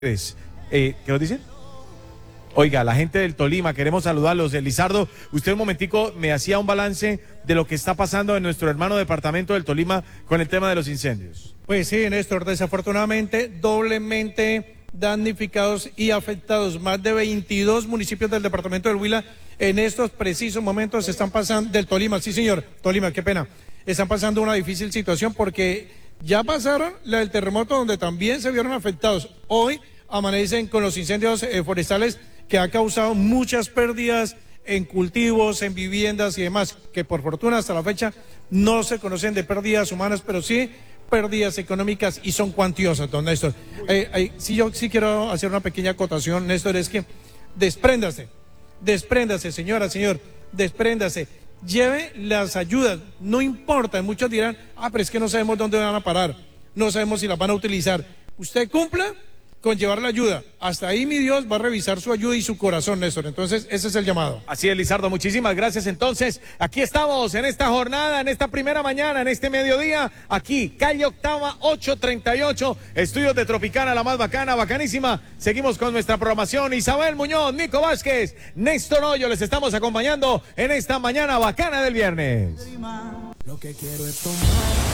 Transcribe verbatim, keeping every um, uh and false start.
Eh, ¿Qué nos dicen? Oiga, la gente del Tolima, queremos saludarlos. Lizardo, usted un momentico me hacía un balance de lo que está pasando en nuestro hermano departamento del Tolima con el tema de los incendios. Pues sí, Néstor, desafortunadamente doblemente damnificados y afectados. Más de veintidós municipios del departamento del Huila en estos precisos momentos están pasando, del Tolima, sí señor, Tolima, qué pena, están pasando una difícil situación porque ya pasaron la del terremoto donde también se vieron afectados. Hoy amanecen con los incendios eh, forestales que ha causado muchas pérdidas en cultivos, en viviendas y demás, que por fortuna hasta la fecha no se conocen de pérdidas humanas, pero sí pérdidas económicas y son cuantiosas, don Néstor. Eh, eh, sí, yo sí quiero hacer una pequeña acotación, Néstor, es que despréndase, despréndase, señora, señor, despréndase, lleve las ayudas, no importa, muchos dirán, ah, pero es que no sabemos dónde van a parar, no sabemos si las van a utilizar. Usted cumpla con llevar la ayuda. Hasta ahí mi Dios va a revisar su ayuda y su corazón, Néstor. Entonces, ese es el llamado. Así es, Lizardo, muchísimas gracias. Entonces, aquí estamos en esta jornada, en esta primera mañana, en este mediodía, aquí, calle Octava, ocho treinta y ocho, estudios de Tropicana, la más bacana, bacanísima. Seguimos con nuestra programación. Isabel Muñoz, Nico Vázquez, Néstor Hoyo, les estamos acompañando en esta mañana bacana del viernes. Lo que quiero es tomar